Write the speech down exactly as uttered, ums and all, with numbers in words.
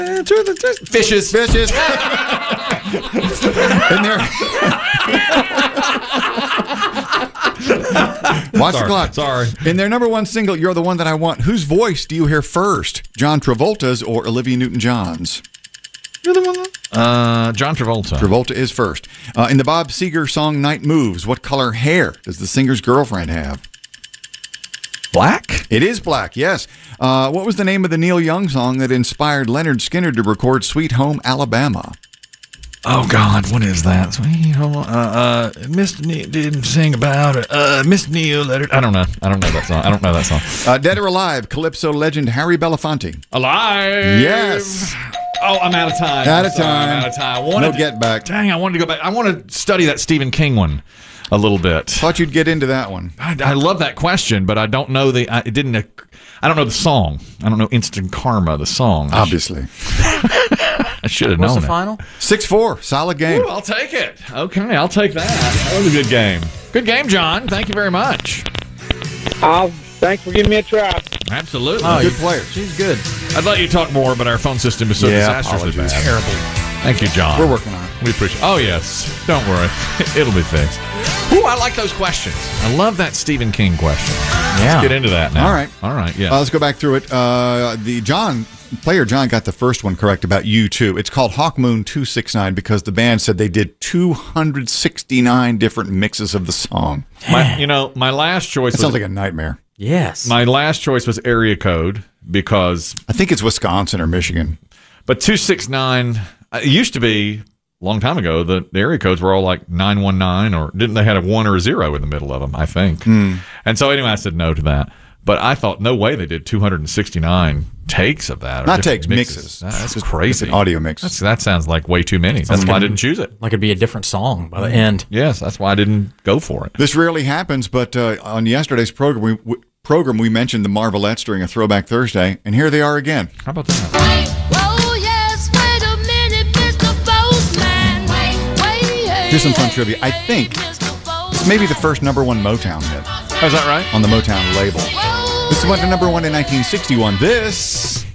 Fishes. Fishes. And they're watch Sorry, the clock. sorry. In their number one single, You're the One That I Want, whose voice do you hear first? John Travolta's or Olivia Newton-John's? You're the one that... Uh, John Travolta. Travolta is first. Uh, in the Bob Seger song Night Moves, what color hair does the singer's girlfriend have? Black? It is black, yes. Uh, what was the name of the Neil Young song that inspired Leonard Skinner to record Sweet Home Alabama? Oh, God, what is that? Sweet Home... Uh, uh, Mister Neil didn't sing about it. Uh, Mister Neil let it... I don't know. I don't know that song. I don't know that song. Uh, Dead or Alive, Calypso legend Harry Belafonte. Alive! Yes. Oh, I'm out of time. Out of Sorry, time. I'm out of time. I wanted No to- get back. Dang, I wanted to go back. I want to study that Stephen King one a little bit. Thought you'd get into that one. I, I love that question, but I don't know the. I, it didn't. I don't know the song. I don't know Instant Karma, the song. Obviously. I should have What's known the it. final? six four, solid game. Ooh, I'll take it. Okay, I'll take that. That was a good game. Good game, John. Thank you very much. I'll, thanks for giving me a try. Absolutely. Oh, Good player. She's good. I'd let you talk more, but our phone system is so Yeah, disastrously apologies. bad. Terrible. Thank you, John. We're working on it. We appreciate. Oh yes, don't worry, it'll be fixed. Ooh, I like those questions. I love that Stephen King question. Yeah. Let's get into that now. All right. all right, yeah. Uh, let's go back through it. Uh, the John player John got the first one correct about U two. It's called Hawk Moon two sixty-nine because the band said they did two hundred sixty-nine different mixes of the song. my, you know, my last choice That was sounds like a nightmare. Yes. my last choice was area code because, I think it's Wisconsin or Michigan. but two six nine. It used to be a long time ago. The, the area codes were all like nine one nine, or didn't they had a one or a zero in the middle of them? I think. Hmm. And so anyway, I said no to that. But I thought, no way they did two hundred sixty-nine takes of that. or Not different takes, mixes. That's Just- crazy. it's an audio mix. That's, that sounds like way too many. That's why I didn't choose it. Like it'd be a different song by the end. Yes, that's why I didn't go for it. This rarely happens, but uh, on yesterday's program, we, w- program, we mentioned the Marvelettes during a Throwback Thursday, and here they are again. How about that? Oh, yes, wait a minute, Mister Postman. Wait, wait, Here's some fun trivia. I think it's maybe the first number one Motown hit Oh, is that right? on the Motown label. This went to number one in nineteen sixty-one. This